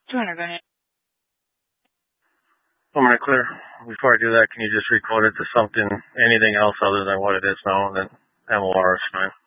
200, go ahead. I'm going to clear. Before I do that, can you just recode it to something, anything else other than what it is now, and then MOR is fine.